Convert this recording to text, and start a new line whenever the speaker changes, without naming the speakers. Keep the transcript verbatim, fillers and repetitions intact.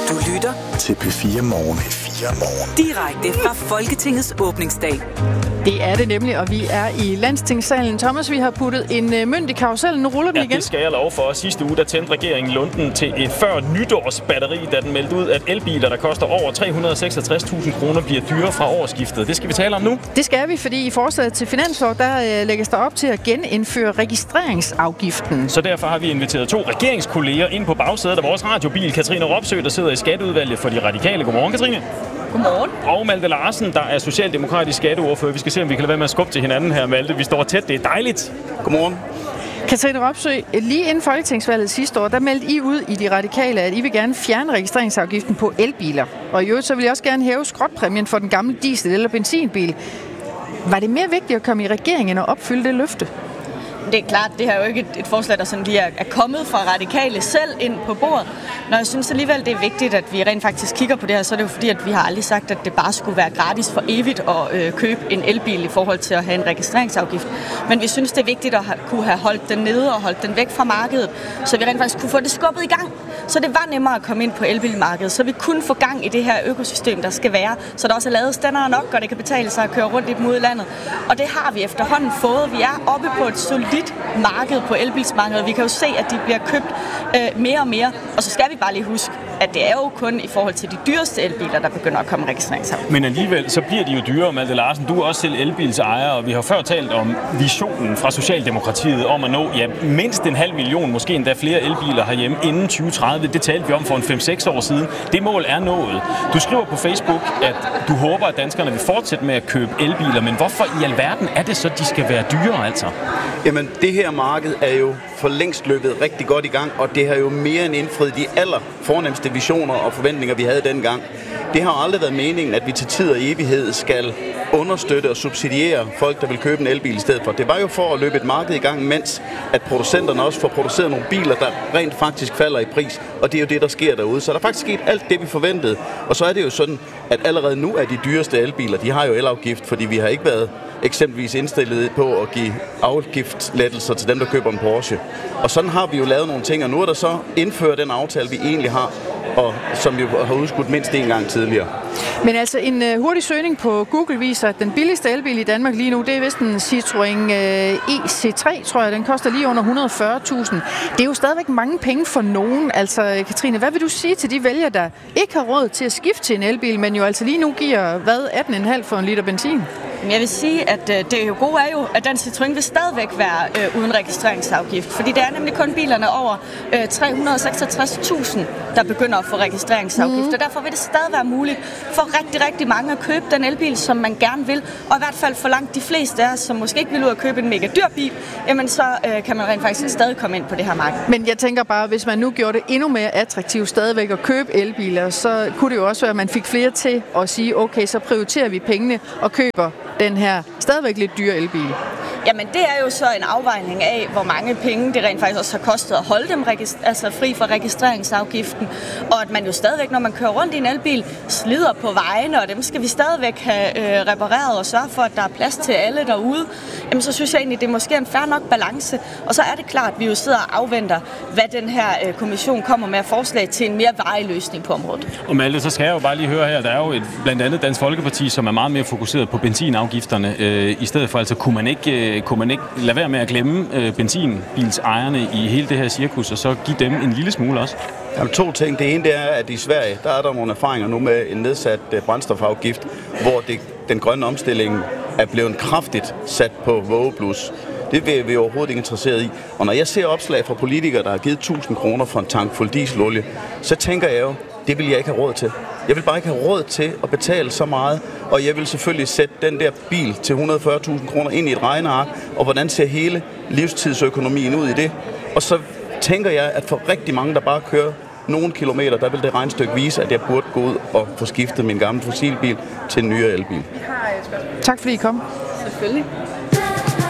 Du lytter
til P fire Morgen. P fire Morgen.
Direkte fra Folketingets åbningsdag.
Det er det nemlig, og vi er i Landstingssalen. Thomas, vi har puttet en uh, mønt i karusellen. Nu ruller den
ja,
igen.
Det skal jeg love for. Sidste uge, der tændte regeringen lunden til et før nytårsbatteri, da den meldte ud, at elbiler, der koster over tre hundrede og seksogtres tusind kroner, bliver dyre fra årsskiftet. Det skal vi tale om nu.
Det skal vi, fordi i forslaget til finanslov, der uh, lægges der op til at genindføre registreringsafgiften.
Så derfor har vi inviteret to regeringskolleger ind på bagsædet af vores radiobil. Katrine Robsøe, der sidder i skatteudvalget for De Radikale. Godmorgen, Katrine.
Godmorgen.
Og Malte Larsen, der er socialdemokratisk skatteordfører. Vi skal se, om vi kan lade være med at skubbe til hinanden her, Malte. Vi står tæt. Det er dejligt.
Godmorgen.
Katrine Robsøe, lige inden folketingsvalget sidste år, der meldte I ud i De Radikale, at I vil gerne fjerne registreringsafgiften på elbiler. Og i øvrigt så vil I også gerne hæve skrotpræmien for den gamle diesel- eller benzinbil. Var det mere vigtigt at komme i regeringen end at opfylde det løfte?
Det er klart, det her er jo ikke et, et forslag, der sådan lige er, er kommet fra Radikale selv ind på bordet. Når jeg synes alligevel, det er vigtigt, at vi rent faktisk kigger på det her, så er det jo fordi, at vi har aldrig sagt, at det bare skulle være gratis for evigt at øh, købe en elbil i forhold til at have en registreringsafgift. Men vi synes, det er vigtigt at have, kunne have holdt den nede og holdt den væk fra markedet, så vi rent faktisk kunne få det skubbet i gang. Så det var nemmere at komme ind på elbilmarkedet, så vi kunne få gang i det her økosystem, der skal være, så der også er lavet standarder nok, og det kan betale sig at køre rundt i dem ud i landet. Og det har vi efterhånden fået. Vi er oppe på et solidt marked på elbilsmarkedet. Vi kan jo se, at de bliver købt øh, mere og mere. Og så skal vi bare lige huske, at det er jo kun i forhold til de dyreste elbiler, der begynder at komme registreringsafgift.
Men alligevel, så bliver de jo dyrere, Malte Larsen. Du er også selv elbilsejer, og vi har før talt om visionen fra Socialdemokratiet om at nå ja, mindst en halv million, måske endda flere elbiler herhjemme inden tyve tredive. Det talte vi om for en fem seks år siden. Det mål er nået. Du skriver på Facebook, at du håber, at danskerne vil fortsætte med at købe elbiler, men hvorfor i alverden er det så, de skal være dyrere, altså?
Jamen, det her marked er jo for længst løbet rigtig godt i gang, og det har jo mere end indfriet de aller fornemste visioner og forventninger, vi havde dengang. Det har aldrig været meningen, at vi til tid og evighed skal understøtte og subsidiere folk, der vil købe en elbil i stedet for. Det var jo for at løbe et marked i gang, mens at producenterne også får produceret nogle biler, der rent faktisk falder i pris, og det er jo det, der sker derude. Så der er faktisk sket alt det, vi forventede. Og så er det jo sådan, at allerede nu er de dyreste elbiler, de har jo elafgift, fordi vi har ikke været eksempelvis indstillet på at give afgiftslettelser til dem, der køber en Porsche. Og sådan har vi jo lavet nogle ting, og nu er der så indført den aftale, vi egentlig har, og som vi har udskudt mindst en gang tidligere.
Men altså en uh, hurtig søgning på Google viser, at den billigste elbil i Danmark lige nu, det er vist en Citroën uh, E C tre, tror jeg. Den koster lige under et hundrede og fyrre tusind. Det er jo stadigvæk mange penge for nogen. Altså Katrine, hvad vil du sige til de vælgere, der ikke har råd til at skifte til en elbil, men jo altså lige nu giver, hvad, atten komma fem for en liter benzin?
Jeg vil sige, at øh, det jo gode er jo, at den Citroën vil stadigvæk være øh, uden registreringsafgift. Fordi det er nemlig kun bilerne over øh, tre hundrede og seksogtres tusind, der begynder at få registreringsafgift. Mm. Og derfor vil det stadig være muligt for rigtig, rigtig mange at købe den elbil, som man gerne vil. Og i hvert fald for langt de fleste af os, som måske ikke vil ud at købe en mega dyr bil, jamen så øh, kan man rent faktisk stadig komme ind på det her marked.
Men jeg tænker bare, hvis man nu gjorde det endnu mere attraktivt stadigvæk at købe elbiler, så kunne det jo også være, at man fik flere til at sige, okay, så prioriterer vi pengene og køber den her stadigvæk lidt dyre elbil.
Jamen det er jo så en afvejning af, hvor mange penge det rent faktisk også har kostet at holde dem regist- altså fri fra registreringsafgiften. Og at man jo stadigvæk, når man kører rundt i en elbil, slider på vejene, og dem skal vi stadigvæk have øh, repareret og sørge for, at der er plads til alle derude. Jamen så synes jeg egentlig, det er måske en fair nok balance. Og så er det klart, at vi jo sidder og afventer, hvad den her øh, kommission kommer med af forslag til en mere varig løsning på området.
Og Malte, så skal jeg jo bare lige høre her, der er jo et, blandt andet Dansk Folkeparti, som er meget mere fokuseret på benzinafgifterne. Øh, I stedet for, altså kunne man ikke... Øh, kunne man ikke lade være med at glemme øh, benzinbilsejerne i hele det her cirkus, og så give dem en lille smule også?
Jamen, to ting. Det ene det er, at i Sverige, der er der nogle erfaringer nu med en nedsat øh, brændstofafgift, hvor det, den grønne omstilling er blevet kraftigt sat på vågeblus. Det er vi overhovedet ikke interesseret i. Og når jeg ser opslag fra politikere, der har givet tusind kroner for en tank fuld dieselolie, så tænker jeg jo, det vil jeg ikke have råd til. Jeg vil bare ikke have råd til at betale så meget, og jeg vil selvfølgelig sætte den der bil til et hundrede og fyrre tusind kroner ind i et regneark, og hvordan ser hele livstidsøkonomien ud i det? Og så tænker jeg, at for rigtig mange, der bare kører nogle kilometer, der vil det regnestykke vise, at jeg burde gå ud og få skiftet min gamle fossilbil til en nyere elbil.
Tak fordi I kom.
Selvfølgelig.